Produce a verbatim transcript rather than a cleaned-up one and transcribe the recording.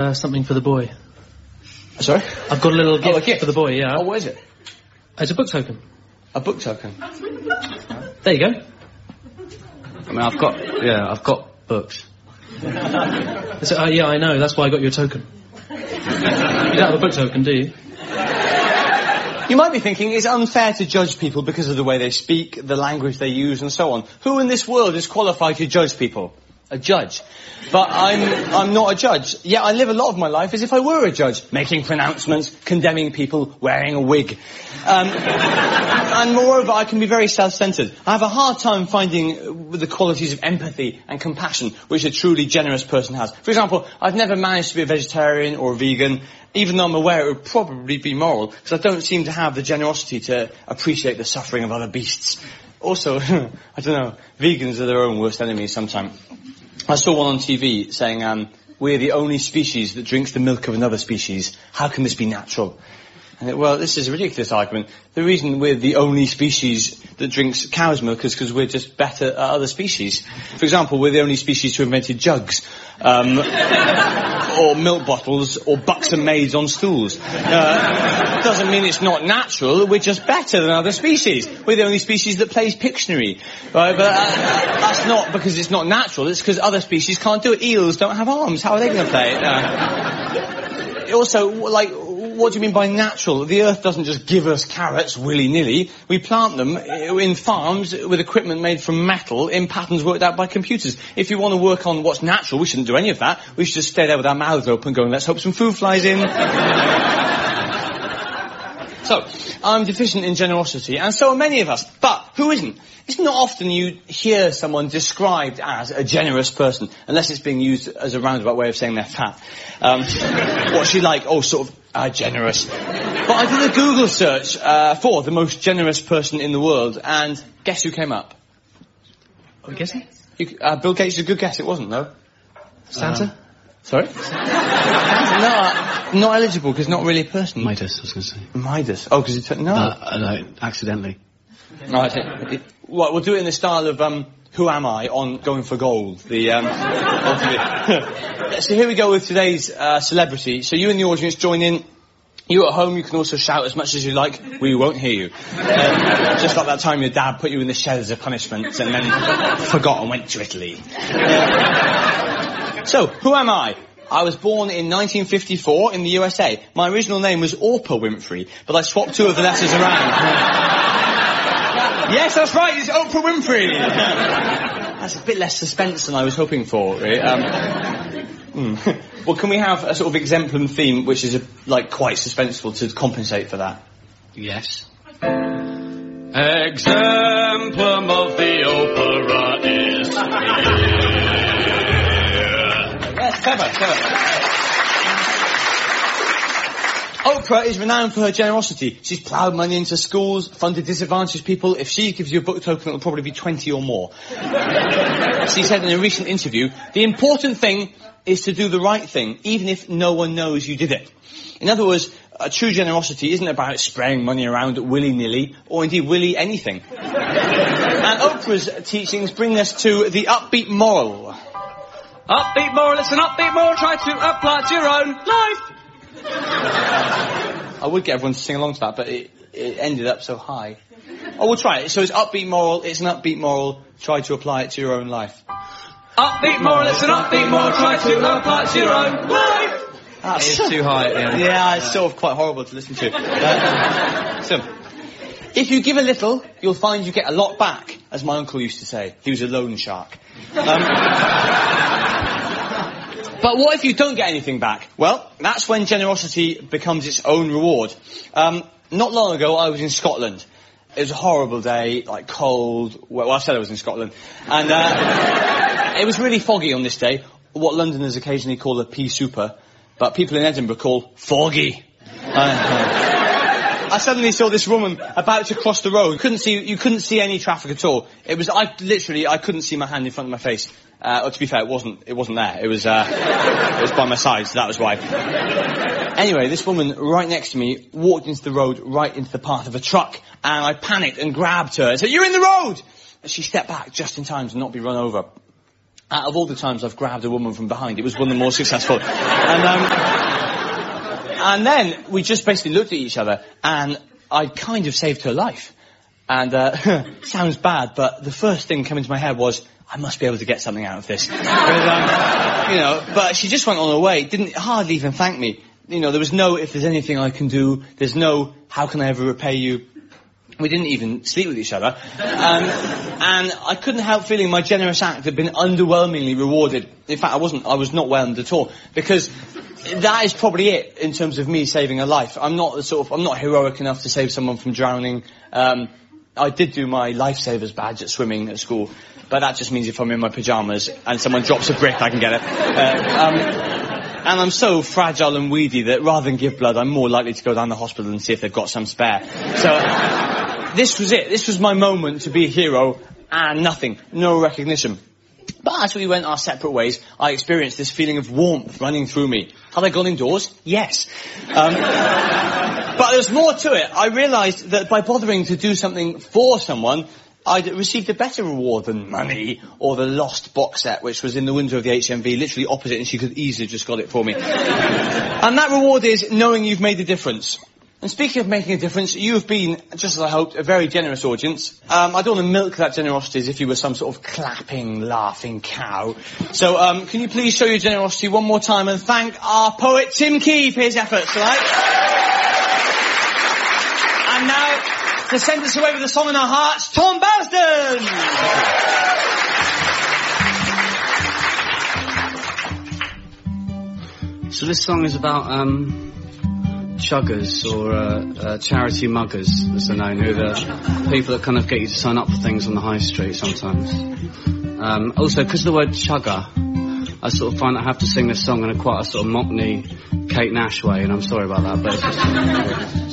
Uh, something for the boy. Sorry? I've got a little gift, oh, a gift for the boy, yeah. Oh, what is it? It's a book token. A book token? There you go. I mean, I've got... Yeah, I've got books. So, uh, yeah, I know. That's why I got you a token. You don't have a book token, do you? You might be thinking it's unfair to judge people because of the way they speak, the language they use, and so on. Who in this world is qualified to judge people? A judge. But I'm I'm not a judge. Yet I live a lot of my life as if I were a judge, making pronouncements, condemning people, wearing a wig. Um, and moreover, I can be very self-centred. I have a hard time finding the qualities of empathy and compassion which a truly generous person has. For example, I've never managed to be a vegetarian or a vegan, even though I'm aware it would probably be moral, because I don't seem to have the generosity to appreciate the suffering of other beasts. Also, I don't know, vegans are their own worst enemies sometimes. I saw one on T V saying, um, we're the only species that drinks the milk of another species. How can this be natural? And it, well, this is a ridiculous argument. The reason we're the only species that drinks cow's milk is because we're just better at other species. For example, we're the only species who invented jugs, um, or milk bottles, or buxom maids on stools. Uh, doesn't mean it's not natural. We're just better than other species. We're the only species that plays Pictionary. Right? But uh, that's not because it's not natural. It's because other species can't do it. Eels don't have arms. How are they going to play it? Uh, also, like... What do you mean by natural? The earth doesn't just give us carrots willy-nilly. We plant them in farms with equipment made from metal in patterns worked out by computers. If you want to work on what's natural, we shouldn't do any of that. We should just stay there with our mouths open going, let's hope some food flies in. So, I'm deficient in generosity, and so are many of us. But who isn't? It's not often you hear someone described as a generous person, unless it's being used as a roundabout way of saying they're fat. Um, what's she like? Oh, sort of uh, generous. But I did a Google search uh, for the most generous person in the world, and guess who came up? Are we guessing? You, uh, Bill Gates is a good guess, it wasn't, though. Santa? Um, sorry? No, not eligible, because not really a person. Midas, I was going to say. Midas. Oh, because it... No. Uh, no, accidentally. Right. It, it, well, we'll do it in the style of, um, Who Am I on Going for Gold. The, um... So here we go with today's uh, celebrity. So you in the audience join in. You at home, you can also shout as much as you like. We won't hear you. Um, just like that time your dad put you in the shed as a punishment and then forgot and went to Italy. Uh, so, who am I? I was born in nineteen fifty-four in the U S A. My original name was Orpah Winfrey, but I swapped two of the letters around. Yes, that's right, it's Oprah Winfrey. That's a bit less suspense than I was hoping for, really. Um, mm. Well, can we have a sort of exemplum theme which is, a, like, quite suspenseful to compensate for that? Yes. Exemplum of the opera is here. Yes, clever, clever. Oprah is renowned for her generosity. She's ploughed money into schools, funded disadvantaged people. If she gives you a book token, it'll probably be twenty or more. She said in a recent interview, the important thing is to do the right thing, even if no one knows you did it. In other words, a true generosity isn't about spraying money around willy-nilly, or indeed willy anything. And Oprah's teachings bring us to the upbeat moral. Upbeat moral, it's an upbeat moral, try to apply it to your own life. I would get everyone to sing along to that, but it, it ended up so high. Oh, we'll try it. So it's upbeat moral, it's an upbeat moral, try to apply it to your own life. Upbeat moral, it's an upbeat moral, try to apply it to your own life. That's It's too high at the end. Yeah, it's sort of quite horrible to listen to. Uh, so, if you give a little, you'll find you get a lot back, as my uncle used to say. He was a loan shark. Um, But what if you don't get anything back? Well, that's when generosity becomes its own reward. Um, not long ago, I was in Scotland. It was a horrible day, like cold. Well, I said I was in Scotland. And uh, it was really foggy on this day, what Londoners occasionally call a pea super, but people in Edinburgh call foggy. Uh, I suddenly saw this woman about to cross the road. You couldn't see, you couldn't see any traffic at all. It was, I literally, I couldn't see my hand in front of my face. Uh, or to be fair, it wasn't, it wasn't there. It was, uh, it was by my side, so that was why. Anyway, this woman right next to me walked into the road, right into the path of a truck, and I panicked and grabbed her and said, "You're in the road!" And she stepped back just in time to not be run over. Out of all the times I've grabbed a woman from behind, it was one of the more successful. And, um, and then we just basically looked at each other, and I kind of saved her life. And, uh, sounds bad, but the first thing coming to my head was, I must be able to get something out of this. But, um, you know, but she just went on her way, didn't hardly even thank me. You know, there was no, if there's anything I can do, there's no, how can I ever repay you? We didn't even sleep with each other. Um, and I couldn't help feeling my generous act had been underwhelmingly rewarded. In fact, I wasn't, I was not whelmed at all. Because that is probably it in terms of me saving a life. I'm not the sort of, I'm not heroic enough to save someone from drowning. Um, I did do my lifesavers badge at swimming at school. But that just means if I'm in my pyjamas and someone drops a brick, I can get it. Uh, um, and I'm so fragile and weedy that rather than give blood, I'm more likely to go down the hospital and see if they've got some spare. So, this was it. This was my moment to be a hero, and nothing. No recognition. But as we went our separate ways, I experienced this feeling of warmth running through me. Had I gone indoors? Yes. Um, but there's more to it. I realised that by bothering to do something for someone, I'd received a better reward than money or the lost box set, which was in the window of the H M V, literally opposite, and she could easily have just got it for me. And that reward is knowing you've made a difference. And speaking of making a difference, you have been, just as I hoped, a very generous audience. Um, I don't want to milk that generosity as if you were some sort of clapping, laughing cow. So, um, can you please show your generosity one more time and thank our poet Tim Key for his efforts, all right? And now, to send us away with a song in our hearts, Tom Basden! So this song is about, um... chuggers, or uh, uh, charity muggers, as they're known, who are the people that kind of get you to sign up for things on the high street sometimes. Um, also, because of the word chugger, I sort of find I have to sing this song in a quite a sort of Mockney, Kate Nash way, and I'm sorry about that, but it's just...